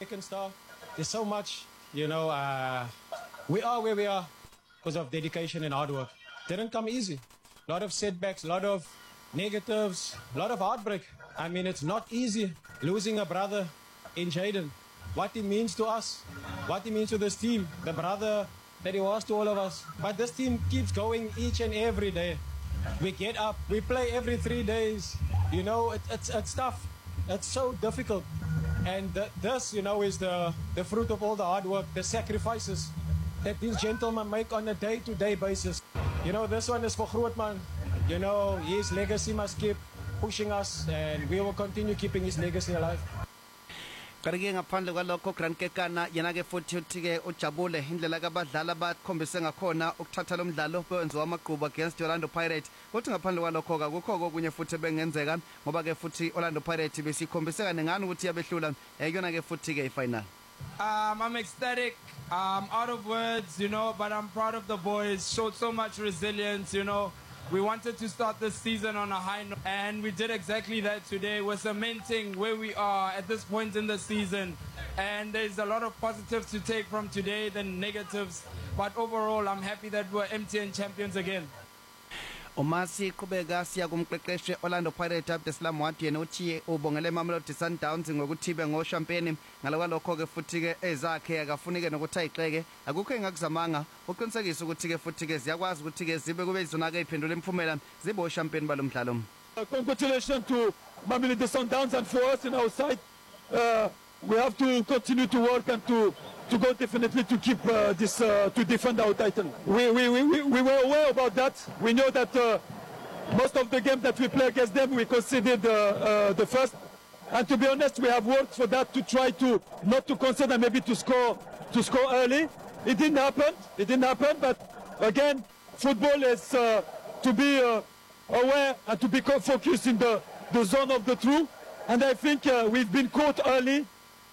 Second star. There's so much, we are where we are because of dedication and hard work. Didn't come easy. A lot of setbacks, a lot of negatives, a lot of heartbreak. I mean, it's not easy losing a brother in Jaden. What he means to us, what he means to this team, the brother that he was to all of us. But this team keeps going each and every day. We get up, we play every 3 days. It's tough. It's so difficult. And this, is the fruit of all the hard work, the sacrifices that these gentlemen make on a day-to-day basis. This one is for Grootman. His legacy must keep pushing us, and we will continue keeping his legacy alive. Kanti-ke ngaphandle kwalokho Grant Kekana yena-ke futhi uthi-ke ujabule indlela kabadlali abakhombise ngakhona ukuthatha lo mdlalo bewenziwa amagqubu against Orlando Pirates. Kuthi ngaphandle kwalokho-ke akukho okunye futhi bengenzeka ngoba-ke futhi Orlando Pirates besikhombise kaningana ukuthi yabehlula yona-ke futhi-ke i-final. I'm ecstatic. I'm out of words, but I'm proud of the boys. Showed so much resilience, We wanted to start this season on a high note, and we did exactly that today. We're cementing where we are at this point in the season, and there's a lot of positives to take from today than negatives, but overall I'm happy that we're MTN champions again. Umasi kubeka siya kumqeqeshe Orlando Pirates Abdeslam wathi yena uthi ubongele Mamelodi Sundowns ngokuthi bengo champion ngalokho ke futhi ke ezakhe akafunike nokuthi ayixeke akukho engakuzamanga uqinisekisa ukuthi ke futhi ke ziyakwazi ukuthi ke zibe kube izona ke iphendula imphumela zibo champion balomdlalo. Congratulations to Mamelodi Sundowns, and for us in our side we have to continue to work and to go definitely to keep this to defend our title. We were aware about that. We know that most of the games that we play against them we conceded the first, and to be honest we have worked for that to try to not to concede and maybe to score early. It didn't happen, but again football is to be aware and to become focused in the zone of the truth, and I think we've been caught early.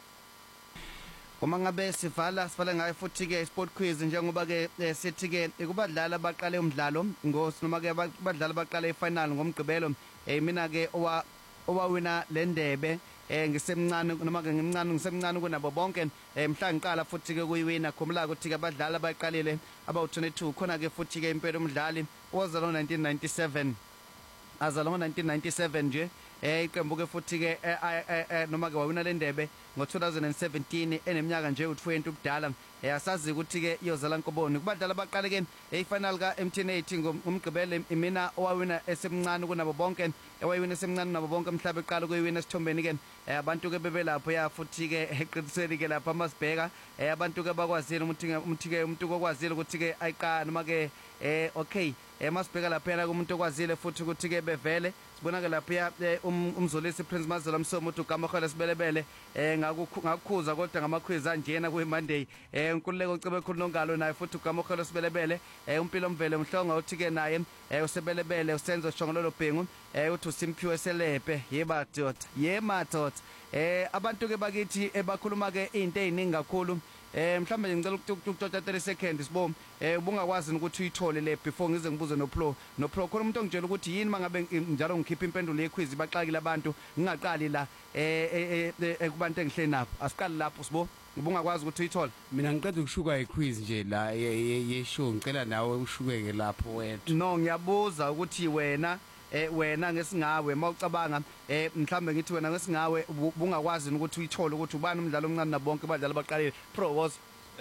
Uma ngabe sivala ngayo futhi ke sport quiz njengoba ke sithi ke kubadlala abaqale umdlalo noma ke badlala abaqale ifinal ngomgqibelo mina ke owawina le ndebe ngisemncane noma ke ngisemncane kunabo bonke mhla ngiqala futhi ke kuyiwina khumula ukuthi ke abadlali abaqalile abawu22 khona ke futhi ke impela umdlali owazalwa 1997 azalwa 1997 nje iqembu ke futhi ke noma ke wawina le ndebe ngo2017 eneminyaka nje u20 ubudala asazi ukuthi ke iyozala Nkoboni kubadlala abaqale ke ifinal ka MTN8 ngomgqibelo imina owawina esemncane kunabo bonke ewayina esemncane nabo bonke emhlaba eqala kuyiwina esithombeni ke abantu ke bebelapho ya futhi ke eqiniseli ke lapha masibheka abantu ke bakwazile umuntu kokwazile ukuthi ke ayiqa noma ke okay masibheka lapha yena kumuntu okwazile futhi ukuthi ke bevele sibona ke lapha umzolisi Prince Mazela Msomo uthi uGamokhela Sibelebele ngakukhuza kodwa ngamakhwiz anjena ku Monday unkululeko ucebe khulu nongalo naye futhi uGamokhela Sibelebele umpilo mvele mhlonga uthi ke naye usebelebele usenzo Shongololo Bhengu uthi uSimphiwe Selepe yemadoda abantu ke bakithi bakhuluma ke into eziningi kakhulu mhlambe ngicela ukuxoxa 30 seconds sibo ubungakwazi ukuthi uyithole le before ngize ngibuze no Pro khona umuntu ongitshela ukuthi yini mangabe njalo ngikhipha impendulo yequiz baxakile abantu ngingaqali la kubantu engihle nabo asiqali lapho sibo ubungakwazi ukuthi uyithole. Mina ngiqeda ukushuka iquiz nje la yeshow ngicela nawe ushukeke lapho wethu. No ngiyabuza ukuthi wena ngesingawe mawucabanga mhlambe ngithi wena ngesingawe bungakwazi ukuthi uyithole ukuthi ubani umdlalo omncane nabonke abadlali baqalile Pro was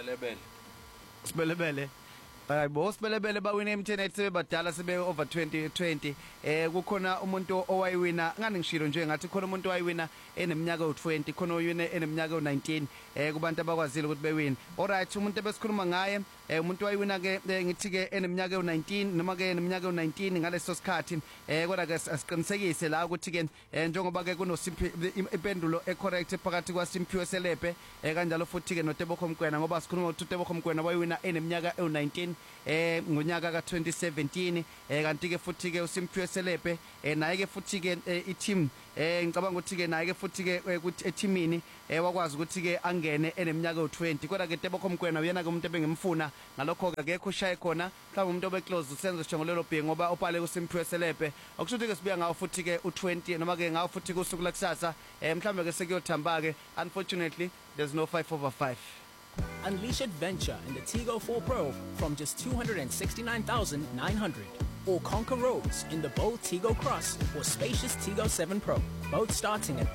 Sibelebele Hayibo Sibelebele bawina MTN8 sebadala sebe over 2020 kukhona umuntu owayiwina ngani ngishilo nje ngathi khona umuntu owayiwina eneminyaka u20 khona oyine eneminyaka u19 kubantu abakwazile ukuthi bewina. Alright umuntu ebesikhuluma ngaye umuntu owayiwina ke ngithi ke eneminyaka u19 noma ke eneminyaka u19 ngaleso sikhathi kodwa ke asiqinisekise la ukuthi ke njengoba ke kuno impendulo ecorrect phakathi kwa Simphiwe Selepe kanjalo futhi ke noTebogo Mkwena ngoba sikhuluma ukuthi uTebogo Mkwena wayiwina eneminyaka u19 ngonyaka ka2017 kanti ke futhi ke uSimphiwe Selepe naye ke futhi ke i-team ngicabanga ukuthi ke naye ke futhi ke ukuthi eteamini wakwazi ukuthi ke angene eneminyaka u20 kodwa ke Tebogo Mokoena uyena ke umuntu ebengimfuna ngalokho ke akekho ushaye khona mhlawumbe umuntu obeclose usenzo Sijongolelo Bhengu ngoba opale uSimphiwe Selepe okusho ukuthi ke sibuya ngawo futhi ke u20 noma ke ngawo futhi kusuku lakusasa mhlawumbe ke sekuyothamba ke unfortunately there's no 5/5. Unleash adventure in the Tigo 4 Pro from just 269,900. Or conquer roads in the bold Tigo Cross or spacious Tigo 7 Pro, both starting at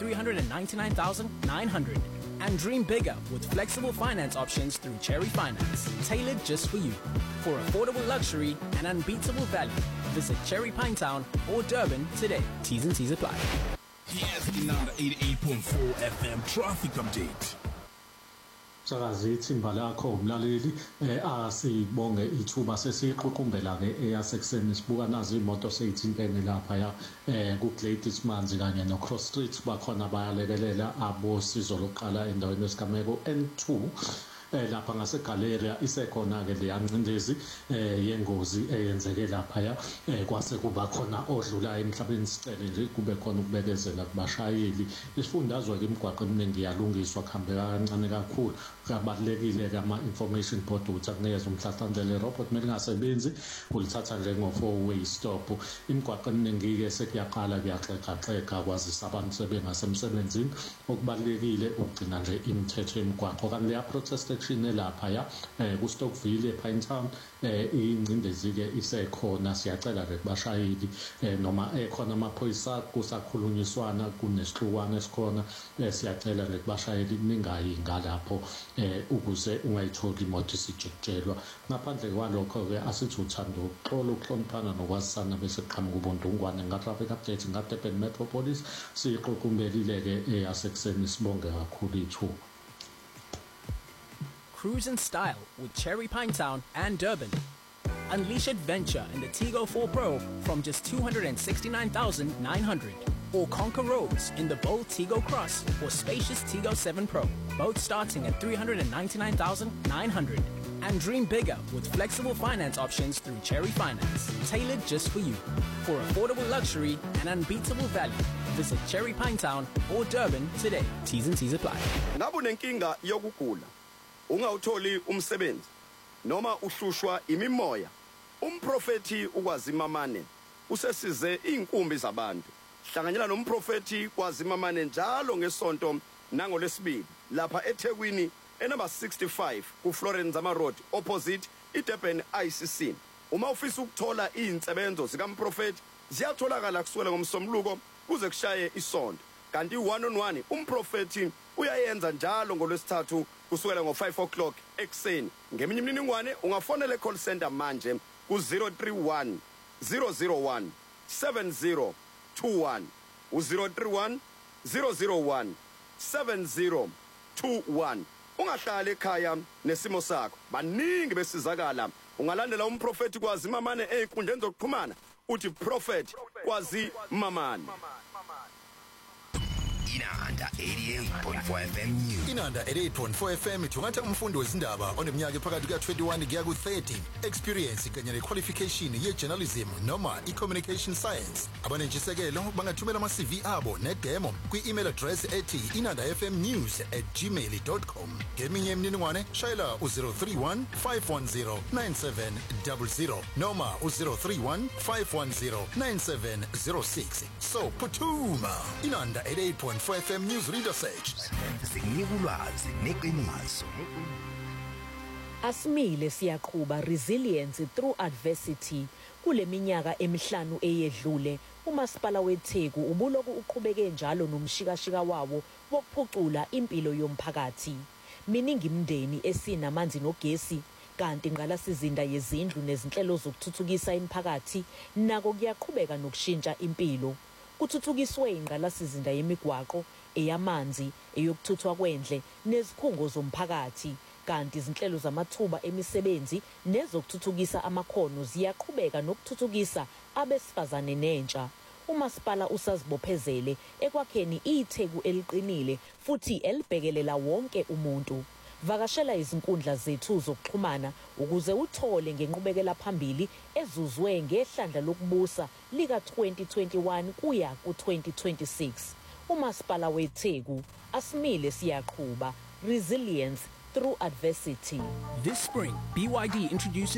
399,900. And dream bigger with flexible finance options through Cherry Finance, tailored just for you. For affordable luxury and unbeatable value, visit Cherry Pinetown or Durban today. T's and C's apply. Here's the number 88.4 FM traffic update. Sakazi ithimba lakho umlaleli asibonge ithuba sesiqhuqumbela ke eyasekuseni sibuka nazi imoto seyithintene lapha ya ku Gladys Manzi kanye no Cross Street bakhona bayalekelela abosizo lokuqala endaweni yesigameko N2 lapha ngaseGaleria isekhona ke leyancindezi yengozi eyenzeke lapha ya kwase kuba khona odlula emhlabeni sicele nje kube khona ukubekezela kubashayeli isifundazwe ke imigwaqo eminingi yalungiswa kuhambeka kancane kakhulu kubalekile ke ama information board ukuthi akunikeze umhlahlandlela robot mele ngasebenzi ulithatha njengo 4-way stop imigwaqo eminingi ke sekuyaqala kuyaxexaxeka kwazisa abantu sebengasemsebenzini okubalekile ukugcina nje imithetho yemigwaqo kanti leya protest lapha ya ku Stockville ePinetown ingcindezi ke isekhona siyacela ke kubashayeli noma ekhona amaphoyisa kusakhulunyiswana kunesixukwano esikhona siyacela ke kubashayeli ningayi ngalapho ukuze ungayitholi imoto isijejelwa ngaphandle kwalokho ke asithi uthando uxolo ukuhloniphana nokwazisana bese qhamuka ubundungwane nga traffic update nga Durban Metropolis siqoqumbelile ke eyasekuseni sibonge kakhulu ithuba. Cruise in style with Cherry Pinetown and Durban. Unleash adventure in the Tigo 4 Pro from just 269,900. Or conquer roads in the bold Tigo Cross or spacious Tigo 7 Pro, both starting at 399,900. And dream bigger with flexible finance options through Cherry Finance, tailored just for you. For affordable luxury and unbeatable value, visit Cherry Pinetown or Durban today. T's and C's apply. Ngabe unenkinga yokugula ungawutholi umsebenzi noma uhlushwa imimoya umprofeti ukwazimamane usesize inkumbi zabantu hlanganyela nomprofeti kwazimamane njalo ngesonto nangolesibili lapha eThekwini enumber 65 ku Florence Ama Road opposite iDurban ICC uma ufisa ukuthola izinsebenzo zikamprofeti ziyatholakala kusukela ngomsombuluko kuze kushaye isonto kanti 1-on-1 umprofeti uyayenza njalo ngolwesithathu kusukela ngo5 o'clock ekseni ngeminye imininingwane ungafonela call center manje ku 031 001 7021 u031 001 7021 ungahlala ekhaya nesimo sakho baningi besizakala ungalandela umprofeti kwazimamane einkundleni zokuxhumana uthi prophet kwazimamane. Inanda 88.4 FM News. Inanda 88.4 FM thungatha umfundi wezindaba oneminyaka ephakathi ka21 kuya ku30 experience kanye nequalification yejournalism noma ecommunication science abanentshisekelo bangathumela ama CV abo nedemo kwi-email address ethi inandafmnews@gmail.com ngeminye imininingwane shayela u031 510 9700 noma u031 510 9706 so phuthuma Inanda 88.4 FM News Reader Search. Sikulwazi neqiniso. Asimile siyaqhuba resilience through adversity kuleminyaka emihlanu eyedlule umasipala weTheku ubuloku uqhubeke njalo nomshikashika wawo wokuphucula impilo yomphakathi. Miningi imndeni esinamanzi nogesi kanti ingqalasizinda yezindlu nezinhlelo zokuthuthukisa imiphakathi nako kuyaqhubeka nokushintsha impilo. Kuthuthukiswe ingqalasizinda yemigwaqo eyamanzi eyokuthuthwa kwendle nezikhungo zomphakathi kanti izinhlelo zamathuba emisebenzi nezokuthuthukisa amakhono ziyaqhubeka nokuthuthukisa abesifazane nentsha. Umasipala usazibophezele ekwakheni iTheku eliqinile futhi elibhekelela wonke umuntu. vakashela izinkundla zethu zokuxhumana ukuze uthole ngenqubekela phambili ezuzwe ngehlandla lokubusa lika 2021 kuya ku2026. uMasipala weTheku asimile siyaqhubha, resilience through adversity. This spring, BYD introduces